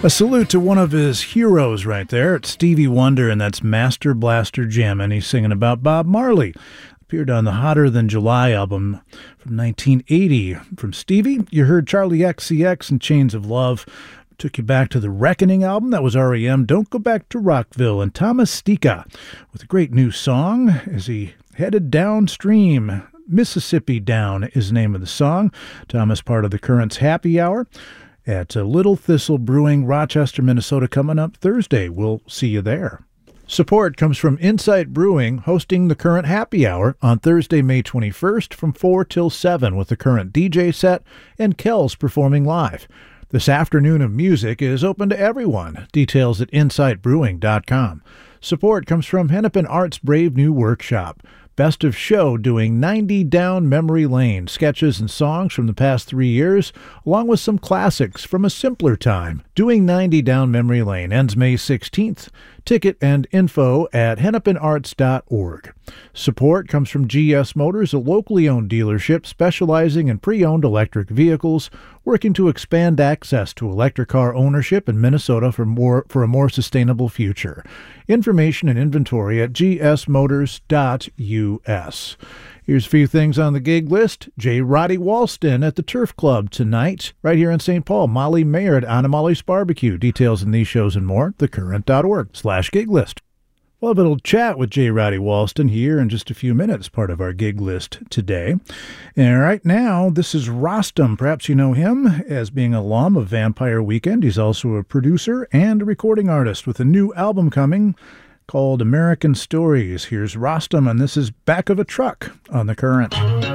A salute to one of his heroes right there. It's Stevie Wonder, and that's Master Blaster Jim, and he's singing about Bob Marley. Appeared on the Hotter Than July album from 1980. From Stevie, you heard Charlie XCX and Chains of Love. Took you back to the Reckoning album. That was R.E.M. Don't Go Back to Rockville. And Thomas Stika with a great new song as he headed downstream. Mississippi Down is the name of the song. Thomas, part of the Currents Happy Hour at Little Thistle Brewing, Rochester, Minnesota, coming up Thursday. We'll see you there. Support comes from Insight Brewing, hosting the Current Happy Hour on Thursday, May 21st from 4 till 7 with the Current DJ set and Kells performing live. This afternoon of music is open to everyone. Details at insightbrewing.com. Support comes from Hennepin Art's brave new workshop. Best of Show doing 90 down memory lane, sketches and songs from the past 3 years, along with some classics from a simpler time. Doing 90 down memory lane ends May 16th. Ticket and info at hennepinarts.org. Support comes from GS Motors, a locally owned dealership specializing in pre-owned electric vehicles, working to expand access to electric car ownership in Minnesota for a more sustainable future. Information and inventory at gsmotors.us. Here's a few things on the gig list. J. Roddy Walston at the Turf Club tonight, right here in St. Paul. Molly Mayer at Animales Barbecue. Details in these shows and more, thecurrent.org/gig list. We'll have a little chat with J. Roddy Walston here in just a few minutes, part of our gig list today. And right now, this is Rostam. Perhaps you know him as being an alum of Vampire Weekend. He's also a producer and a recording artist with a new album coming called American Stories. Here's Rostam, and this is Back of a Truck on The Current.